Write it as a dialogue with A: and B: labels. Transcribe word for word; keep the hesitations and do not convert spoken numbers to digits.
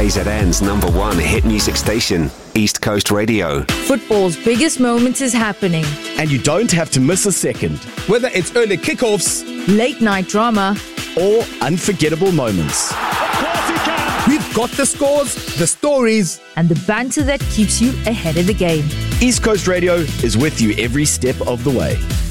A: K Z N's number one hit music station, East Coast Radio.
B: Football's biggest moment is happening.
C: And you don't have to miss a second.
D: Whether it's early kickoffs,
B: late night drama,
C: or unforgettable moments.
D: We've got the scores, the stories,
B: and the banter that keeps you ahead of the game.
C: East Coast Radio is with you every step of the way.